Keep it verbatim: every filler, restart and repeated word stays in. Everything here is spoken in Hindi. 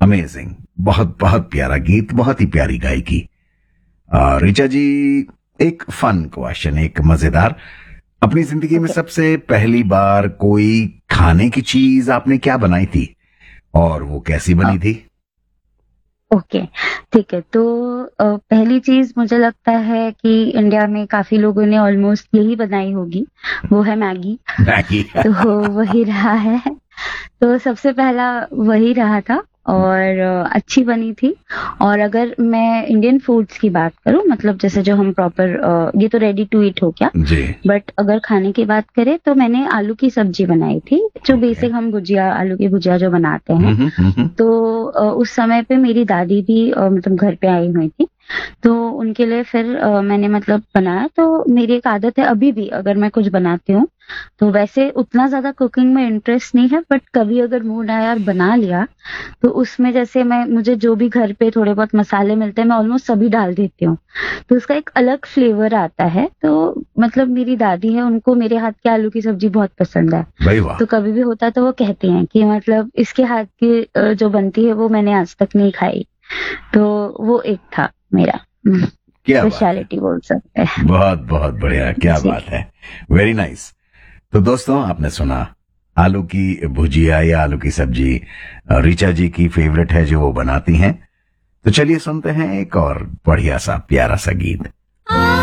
अमेजिंग, बहुत बहुत प्यारा गीत, बहुत ही प्यारी गायकी। आ, ऋचा जी, एक फन क्वेश्चन, एक मजेदार, अपनी जिंदगी में सबसे पहली बार कोई खाने की चीज आपने क्या बनाई थी और वो कैसी बनी थी? ओके, ठीक है। तो अ, पहली चीज मुझे लगता है कि इंडिया में काफी लोगों ने ऑलमोस्ट यही बनाई होगी, वो है मैगी। मैगी। तो वही रहा है। तो सबसे पहला वही रहा था और अ, अच्छी बनी थी। और अगर मैं इंडियन फूड्स की बात करूं, मतलब जैसे जो हम प्रॉपर, ये तो रेडी टू ईट हो गया, जी। बट अगर खाने की बात करें तो मैंने आलू की सब्जी बनाई थी, जो Okay. बेसिक हम भुजिया, आलू की भुजिया जो बनाते हैं। हम्म, हम्म, तो अ, उस समय पे मेरी दादी भी अ, मतलब घर पे आई हुई थी, तो उनके लिए फिर अ, मैंने मतलब बनाया। तो मेरी एक आदत है, अभी भी अगर मैं कुछ बनाती हूँ, तो वैसे उतना ज्यादा कुकिंग में इंटरेस्ट नहीं है, बट कभी अगर मूड आया और बना लिया, तो उसमें जैसे मैं मुझे जो भी घर पे थोड़े बहुत मसाले मिलते हैं, मैं ऑलमोस्ट सभी डाल देती हूँ, तो उसका एक अलग फ्लेवर आता है। तो मतलब मेरी दादी है, उनको मेरे हाथ की आलू की सब्जी बहुत पसंद है। भाई वाह। तो कभी भी होता है तो वो कहती हैं कि मतलब इसके हाथ की अ, जो बनती है वो मैंने आज तक नहीं खाई। तो वो एक था मेरा क्या बात है, स्पेशलिटी बोल सकते हैं। बहुत बहुत बढ़िया, क्या जी। बात है, वेरी नाइस। तो दोस्तों, आपने सुना आलू की भुजिया या आलू की सब्जी ऋचा जी की फेवरेट है जो वो बनाती हैं। तो चलिए सुनते हैं एक और बढ़िया सा प्यारा सा गीत।